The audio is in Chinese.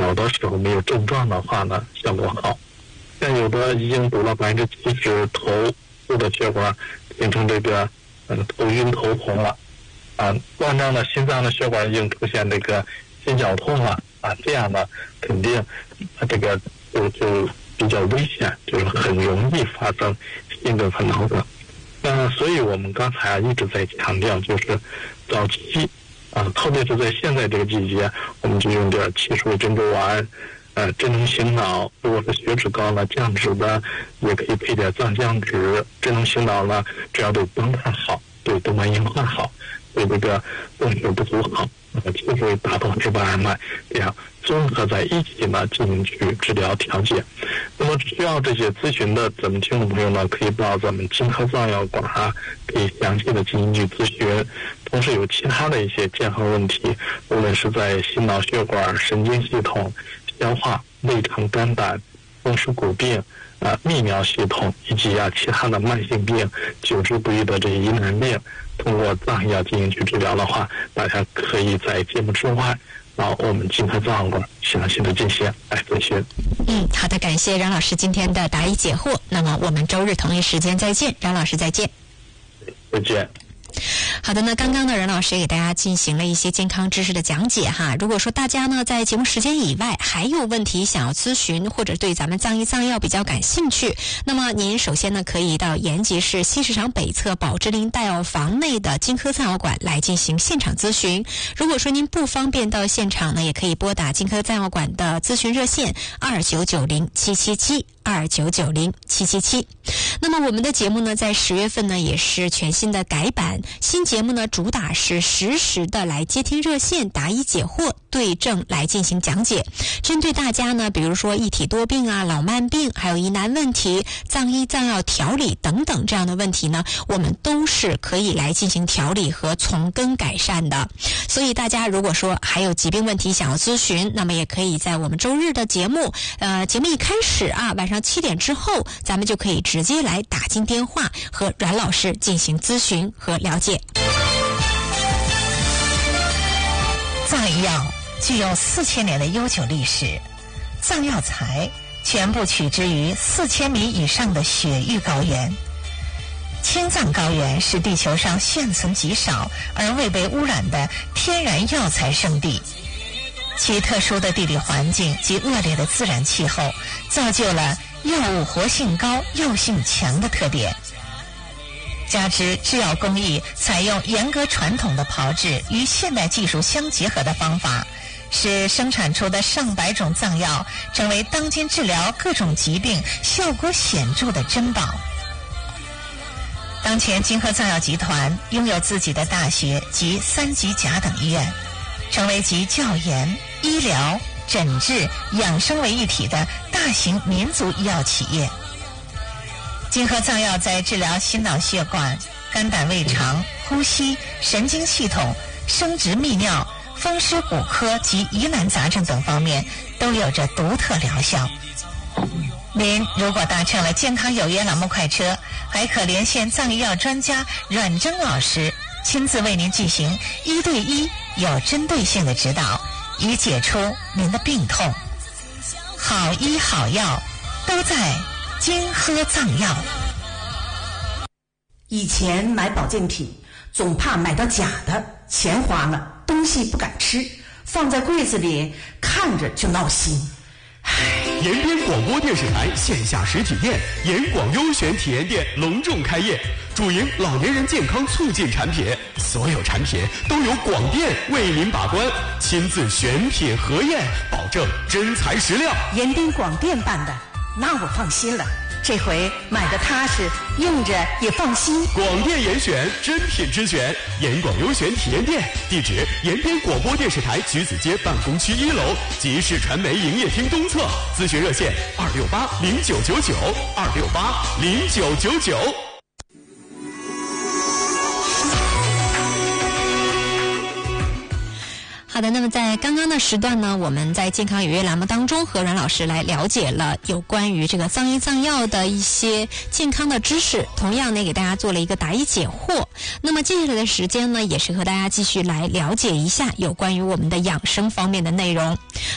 小的时候没有症状的话呢，效果好。像有的已经堵了70%，头部的血管形成这个头晕头痛了断章的心脏的血管已经出现这个心绞痛了这样呢肯定这个就比较危险，就是很容易发生心梗和脑梗。所以我们刚才一直在强调，就是早期特别是在现在这个季节，我们就用点7数珍珠丸真能醒脑。如果是血脂高呢，降脂的也可以配点藏降脂。真能醒脑呢，只要对帮它好，对动脉硬化好，对这个供血不足好，就会打通直瓣脉，这样综合在一起呢进行去治疗调节。那么需要这些咨询的咱们听众朋友呢，可以到咱们金科藏药馆可以详细的进行去咨询。同时有其他的一些健康问题，无论是在心脑血管、神经系统、消化、胃肠、肝胆、风湿骨病泌尿系统以及其他的慢性病、久治不愈的这些疑难病，通过藏药进行去治疗的话，大家可以在节目之外到我们金科藏药馆详细的进行来咨询。 好的，感谢冉老师今天的答疑解惑。那么我们周日同一时间再见，冉老师再见。 再见。 好的，那刚刚呢，冉老师也给大家进行了一些健康知识的讲解哈。如果说大家呢在节目时间以外还有问题想要咨询，或者对咱们藏医藏药比较感兴趣，那么您首先呢可以到延吉市西市场北侧宝芝林大药房内的金科藏药馆来进行现场咨询。如果说您不方便到现场呢，也可以拨打金科藏药馆的咨询热线2990-777。2990-777。那么我们的节目呢，在10月份呢也是全新的改版，新节目呢主打是实时的来接听热线答疑解惑，对症来进行讲解。针对大家呢，比如说一体多病老慢病，还有疑难问题、藏医藏药调理等等这样的问题呢，我们都是可以来进行调理和从根改善的。所以大家如果说还有疾病问题想要咨询，那么也可以在我们周日的节目节目一开始晚上7点之后，咱们就可以直接来打进电话和冉老师进行咨询和了解。 藏医药具有4000年的悠久历史，藏药材全部取之于4000米以上的雪域高原。青藏高原是地球上现存极少而未被污染的天然药材圣地，其特殊的地理环境及恶劣的自然气候，造就了药物活性高、药性强的特点。加之制药工艺采用严格传统的炮制与现代技术相结合的方法，使生产出的上百种藏药成为当今治疗各种疾病效果显著的珍宝。当前金科藏药集团拥有自己的大学及3级甲等医院，成为集教研、医疗、诊治、养生为一体的大型民族医药企业。金科藏药在治疗心脑血管、肝胆胃肠、呼吸、神经系统、生殖泌尿、风湿骨科及疑难杂症等方面都有着独特疗效。您如果搭乘了健康有约栏目快车，还可连线藏医药专家阮征老师，亲自为您进行1对1有针对性的指导，以解除您的病痛。好医好药都在金科藏药。 以前买保健品总怕买到假的，钱花了，东西不敢吃，放在柜子里看着就闹心。 延边广播电视台线下实体店延广优选体验店隆重开业，主营老年人健康促进产品，所有产品都由广电为您把关，亲自选品核验，保证真材实料。 延边广电办的，那我放心了，这回买的踏实，用着也放心。 广电严选，真品之选，延广优选体验店，地址延边广播电视台橘子街办公区1楼集市传媒营业厅东侧，咨询热线2680999，2680999。 好的，那么在刚刚的时段呢，我们在健康有约栏目当中和阮老师来了解了有关于这个藏医藏药的一些健康的知识，同样呢给大家做了一个答疑解惑。那么接下来的时间呢，也是和大家继续来了解一下有关于我们的养生方面的内容。